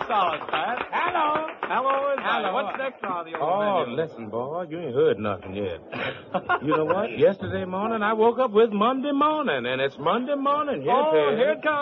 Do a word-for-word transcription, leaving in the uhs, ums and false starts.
solid, Pat. Hello. Hello, is Hello. What's next on the old Oh, menu? listen, boy, you ain't heard nothing yet. You know what? Yesterday morning, I woke up with Monday morning, and it's Monday morning. Yes, Oh, it is. here it comes.